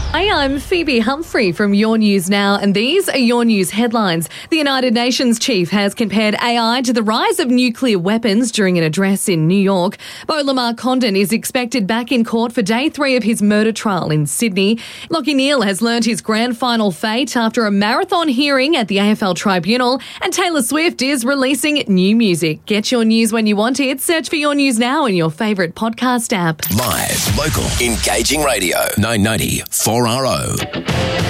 Hi, I'm Phoebe Humphrey from Your News Now, and these are Your News headlines. The United Nations chief has compared AI to the rise of nuclear weapons during an address in New York. Beau Lamar Condon is expected back in court for day 3 of his murder trial in Sydney. Lachie Neale has learnt his grand final fate after a marathon hearing at the AFL Tribunal, and Taylor Swift is releasing new music. Get your news when you want it. Search for Your News Now in your favourite podcast app. Live, local, engaging radio. 990 4RO.